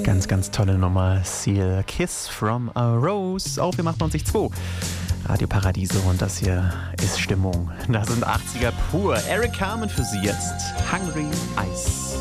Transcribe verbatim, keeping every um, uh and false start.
Ganz, ganz tolle Nummer. Seal, Kiss from a Rose auf dem achtundneunzig Komma zwei. Radio Paradiso und das hier ist Stimmung. Das sind achtziger pur. Eric Carmen für Sie jetzt. Hungry Eyes.